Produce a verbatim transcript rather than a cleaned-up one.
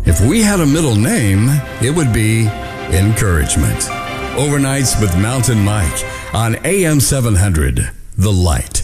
If we had a middle name, it would be Encouragement. Overnights with Mountain Mike on A M seven hundred, The Light.